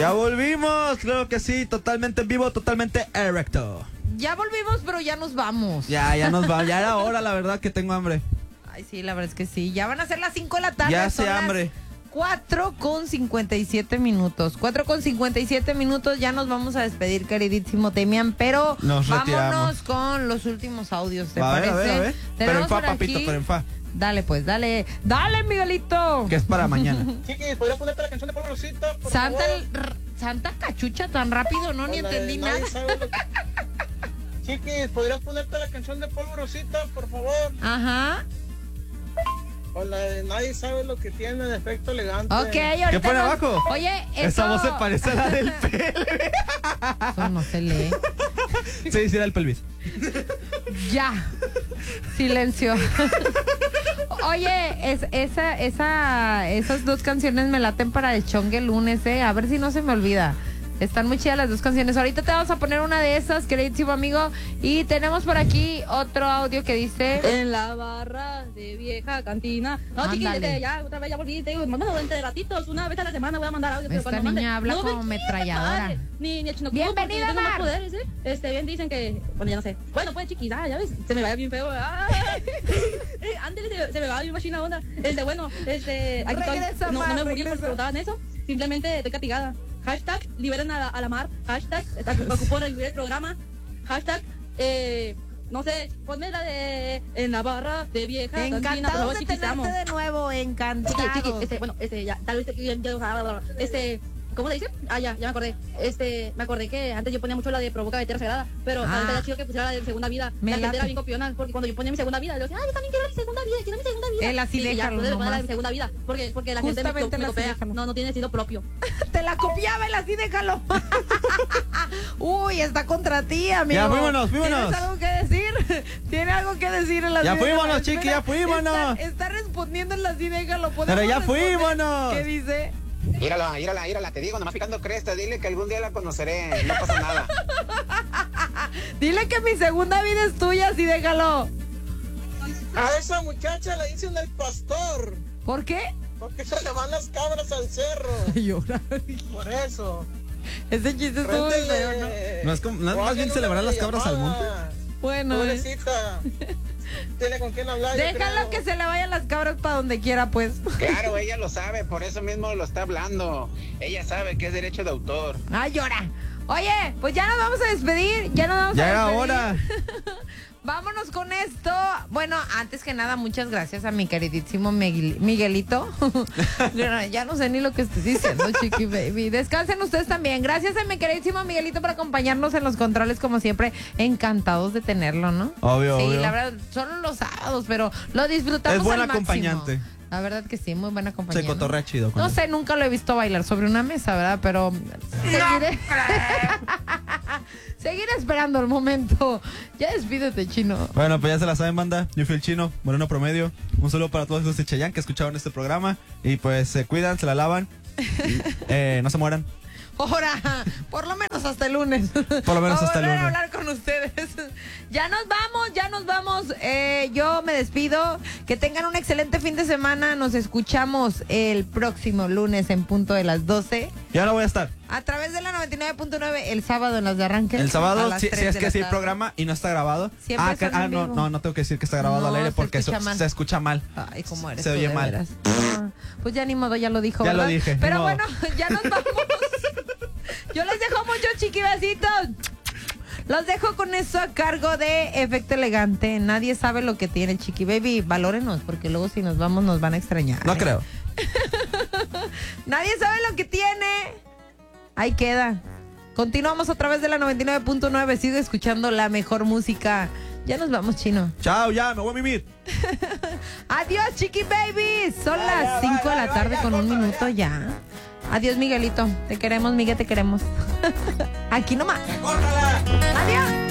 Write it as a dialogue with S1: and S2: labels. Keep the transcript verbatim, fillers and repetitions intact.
S1: Ya volvimos, creo que sí, totalmente en vivo, totalmente erecto.
S2: Ya volvimos, pero ya nos vamos.
S1: Ya, ya nos vamos, ya era hora, la verdad que tengo hambre.
S2: Ay, sí, la verdad es que sí. Ya van a ser las cinco de la tarde.
S1: Ya hace hambre.
S2: cuatro con cincuenta y siete minutos. cuatro con cincuenta y siete minutos. Ya nos vamos a despedir, queridísimo Demian. Pero
S1: nos
S2: vámonos
S1: retiramos
S2: con los últimos audios, ¿te
S1: a
S2: parece?
S1: Ver, a ver, a ver. Pero en fa, papito, pero en fa.
S2: Dale, pues, dale. Dale, Miguelito.
S1: Que es para mañana.
S3: Chiquis, ¿podrías ponerte la canción de Pablo Rosita, por
S2: Santa,
S3: favor?
S2: Santa cachucha tan rápido, no, ni
S3: Hola,
S2: entendí
S3: nadie
S2: nada.
S3: sabe lo que- Chiquis, ¿podrías ponerte la canción de Polvo Rosita, por favor?
S2: Ajá.
S3: O la de Nadie sabe lo que tiene de efecto elegante.
S2: Ok, ahorita.
S1: ¿Qué pone
S2: nos-
S1: abajo?
S2: Oye, eso...
S1: Esa voz se parece a la del pelvis.
S2: Eso no se lee.
S1: Sí, sí, era el pelvis.
S2: Ya. Silencio. Oye, es, esa, esa, esas dos canciones me laten para el chongue el lunes, eh. A ver si no se me olvida. Están muy chidas las dos canciones. Ahorita te vamos a poner una de esas, queridísimo amigo. Y tenemos por aquí otro audio que dice...
S4: En la barra de vieja cantina. No,
S2: Ándale.
S4: chiquis, ya otra vez ya volví. Te digo, mándalo entre ratitos. Una vez a la semana voy a mandar audio. pero
S2: Esta
S4: cuando
S2: niña
S4: mande,
S2: habla
S4: no me
S2: como
S4: quieras,
S2: ametralladora.
S4: padre, Ni, ni el chino
S2: Bienvenida,
S4: tengo más
S2: Mar.
S4: poderes, ¿eh? Este, bien dicen que... Bueno, ya no sé. Bueno, pues, chiquis, ah, ya ves. Se me va bien feo. Ah, eh, ándale, se, se me va bien machina onda. Este, bueno, este... Aquí
S2: Regresa,
S4: estoy. No,
S2: Mar,
S4: no me murió
S2: regresa.
S4: porque preguntaban eso. Simplemente estoy castigada. Hashtag liberen a la, a la mar. Hashtag me ocupó de el programa. Hashtag eh, no sé, ponme la de en la barra de vieja cantina, por
S2: Encantado
S4: favor,
S2: de
S4: chiquis, te amo.
S2: tenerte de nuevo, encantado.
S4: Chiqui, chiqui, este, bueno, este, ya, tal vez, ya, ya, este, ¿cómo se dice? Ah, ya, ya me acordé. Este, me acordé que antes yo ponía mucho la de Provoca de Tierra Sagrada, pero
S2: Ah.
S4: ahorita era chido que pusiera la de Segunda Vida.
S2: Me
S4: la gente
S2: late.
S4: era bien copiona, porque cuando yo ponía mi Segunda Vida, yo decía, ah, yo también quiero mi Segunda Vida, quiero mi Segunda Vida.
S2: Él así
S4: y, y ya,
S2: déjalo
S4: pues, le ponía la
S2: nomás.
S4: de Segunda Vida, porque, porque la gente me,
S2: Justamente
S4: me
S2: él así
S4: copia,
S2: déjalo.
S4: no, no tiene estilo propio.
S2: Te la copiaba él así, déjalo. Uy, está contra ti, amigo.
S1: Ya, fuímonos, fuímonos.
S2: ¿Tienes algo que decir? ¿Tiene algo que decir en la
S1: Ya
S2: así déjalo?
S1: fuímonos, chiqui,
S2: Espera,
S1: ya fuímonos.
S2: Está, está respondiendo en la así, déjalo.
S1: Pero
S2: ¿Podemos
S1: ya
S2: responder?
S1: fuímonos.
S2: ¿Qué dice?
S5: Mírala, mírala, mírala, te digo, nomás picando cresta, dile que algún día la conoceré, no pasa nada.
S2: Dile que mi segunda vida es tuya, así déjalo.
S3: A esa muchacha le dicen el pastor,
S2: ¿Por qué?
S3: porque se le van las cabras al cerro.
S2: Llorar.
S3: Por eso.
S2: Ese chiste estuvo muy feo, ¿no?
S3: Préndele.
S1: No es como- no es
S3: O
S1: más bien
S3: háganle
S1: celebrar
S3: una
S1: las cabras al monte.
S3: llamada.
S2: Bueno, eh.
S3: Pobrecita. Tiene con quién hablar. yo
S2: Déjalo
S3: creo.
S2: que se le vayan las cabras para donde quiera, pues.
S5: Claro, ella lo sabe, por eso mismo lo está hablando. Ella sabe que es derecho de autor.
S2: Ay, llora. Oye, pues ya nos vamos a despedir. Ya nos vamos
S1: Ya
S2: a
S1: era
S2: despedir.
S1: hora.
S2: Vámonos con esto. Bueno, antes que nada, muchas gracias a mi queridísimo Miguel- Miguelito. Ya no sé ni lo que estoy diciendo, chiqui baby. Descansen ustedes también. Gracias a mi queridísimo Miguelito por acompañarnos en los controles, como siempre. Encantados de tenerlo, ¿no?
S1: Obvio,
S2: Sí,
S1: obvio.
S2: la verdad, solo los sábados, pero lo disfrutamos
S1: Es buen
S2: al máximo.
S1: acompañante.
S2: La verdad que sí, muy buena compañía.
S1: Se
S2: ¿no?
S1: cotorrea chido con
S2: No
S1: él.
S2: sé, nunca lo he visto bailar sobre una mesa, ¿verdad? Pero seguiré. Seguiré esperando el momento. Ya despídete, chino.
S1: Bueno, pues ya se la saben, banda. Yo fui el Chino, Moreno Promedio. Un saludo para todos los de Chayán que escucharon este programa. Y pues se cuidan, se la lavan. Y, eh, no se mueran.
S2: Ahora, por lo menos hasta el lunes.
S1: Por lo menos
S2: Voy a
S1: hasta el
S2: volver a
S1: lunes.
S2: hablar con ustedes. Ya nos vamos, ya nos vamos. Eh, yo me despido. Que tengan un excelente fin de semana. Nos escuchamos el próximo lunes en punto de las doce.
S1: Ya no voy a estar.
S2: A través de la noventa y nueve punto nueve el sábado en las de arranque.
S1: El
S2: a
S1: sábado,
S2: las
S1: si,
S2: tres
S1: si es
S2: de
S1: que
S2: la
S1: sí hay
S2: tarde.
S1: programa y no está grabado.
S2: Siempre
S1: ah, que-
S2: son
S1: ah,
S2: en
S1: no,
S2: vivo.
S1: no, no tengo que decir que está grabado
S2: No,
S1: al aire
S2: se
S1: porque
S2: escucha
S1: eso-
S2: mal.
S1: se escucha mal.
S2: Ay, cómo eres
S1: Se
S2: tú,
S1: oye
S2: de
S1: mal.
S2: veras. Ah, pues ya ni modo, ya lo dijo,
S1: Ya lo
S2: ¿verdad?
S1: dije, ni
S2: Pero
S1: modo.
S2: bueno, ya nos vamos. Yo les dejo mucho, chiqui besitos. Los dejo con eso a cargo de Efecto Elegante. Nadie sabe lo que tiene, chiqui baby. Valórenos, porque luego si nos vamos nos van a extrañar.
S1: No
S2: ¿eh?
S1: creo.
S2: Nadie sabe lo que tiene. Ahí queda. Continuamos a través de la noventa y nueve punto nueve. Sigue escuchando la mejor música. Ya nos vamos, chino.
S1: Chao, ya, me voy a mimir.
S2: Adiós, chiqui baby. Son las cinco de la tarde con un minuto ya. Adiós, Miguelito. Te queremos, Miguel, te queremos. Aquí nomás. Adiós.